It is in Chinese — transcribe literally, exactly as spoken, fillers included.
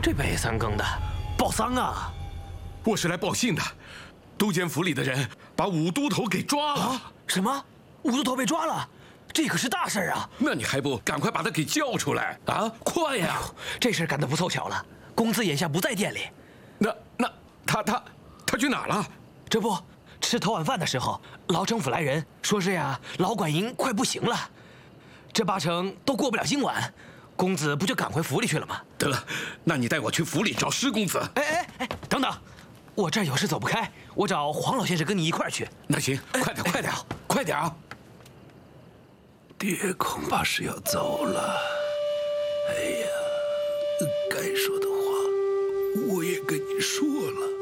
这北三更的，报丧啊！ 我是来报信的。都监府里的人把武都头给抓了。 啊、什么？武都头被抓了？这可是大事啊！ 那你还不赶快把他给叫出来啊！快呀！ 哎、这事赶得不凑巧了，公子眼下不在店里。 那那他他他去哪儿了？ 这不，吃头晚饭的时候，老城府来人说是呀，老管营快不行了，这八成都过不了今晚。公子不就赶回府里去了吗？ 得了，那你带我去府里找施公子。 哎哎哎，等等，我这儿有事走不开，我找黄老先生跟你一块儿去。 那行，快点快点快点啊！ 爹恐怕是要走了。哎呀，该说的话我也跟你说了。